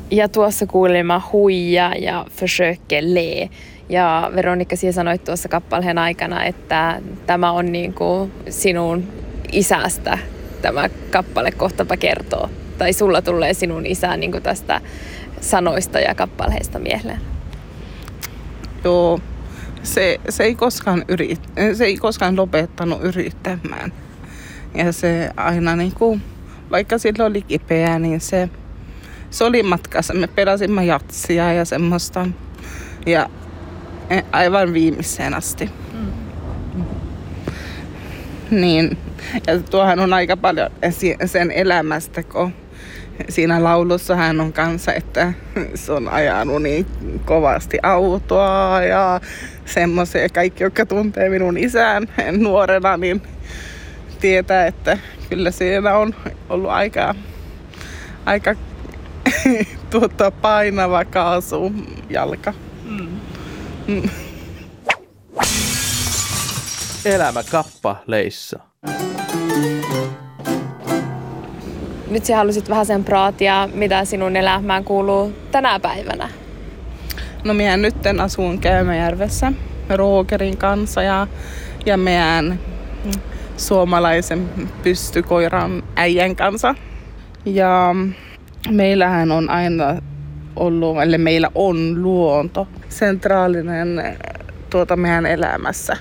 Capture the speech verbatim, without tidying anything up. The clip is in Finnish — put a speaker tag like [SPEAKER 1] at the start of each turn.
[SPEAKER 1] Ja tuossa kuulimme huija ja försöker le. Ja Veronika, sinä sanoit tuossa kappaleen aikana, että tämä on niin kuin sinun isästä tämä kappale kohtapa kertoo. Tai sulla tulee sinun isä niin kuin tästä sanoista ja kappaleista mieleen.
[SPEAKER 2] Joo, se, se, ei koskaan yrit, se ei koskaan lopettanut yrittämään. Ja se aina niin kuin, vaikka sillä oli kipeä, niin se, se oli matkassa. Me pelasimme jatsia ja semmoista. Ja aivan viimeiseen asti. Mm. Niin. Ja tuohan on aika paljon sen elämästä, kun siinä laulussa hän on kanssa, että se on ajanut niin kovasti autoa ja semmoisia. Kaikki, jotka tuntee minun isän nuorena, niin tietää, että kyllä siinä on ollut aika, aika tuota, painava kaasu jalka. Mm. Mm.
[SPEAKER 3] Elämä kappaleissa.
[SPEAKER 1] Nyt sä halusit vähän sen praatia, mitä sinun elämään kuuluu tänä päivänä.
[SPEAKER 2] No minä nyt asun Käymäjärvessä Roogerin kanssa ja, ja meidän suomalaisen pystykoiran äijän kanssa. Ja meillähän on aina ollut, eli meillä on luonto sentraalinen tuota meidän elämässä.